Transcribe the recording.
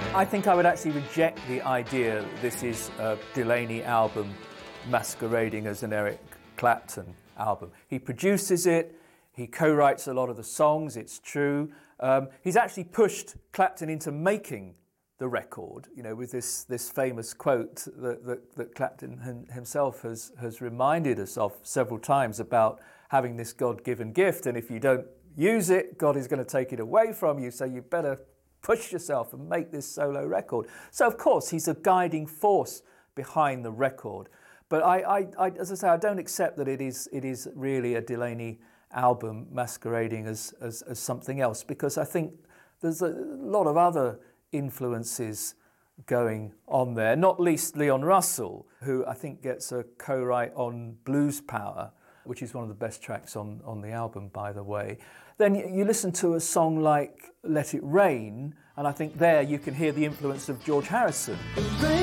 I think I would actually reject the idea that this is a Delaney album masquerading as an Eric Clapton album. He produces it, he co-writes a lot of the songs, it's true. He's actually pushed Clapton into making the record, you know, with this famous quote that Clapton himself has reminded us of several times about having this God-given gift, and if you don't use it, God is going to take it away from you, so you better push yourself and make this solo record. So of course he's a guiding force behind the record. But I as I say, I don't accept that it is really a Delaney album masquerading as something else, because I think there's a lot of other influences going on there, not least Leon Russell, who I think gets a co-write on Blues Power, which is one of the best tracks on the album, by the way. Then you listen to a song like Let It Rain, and I think there you can hear the influence of George Harrison.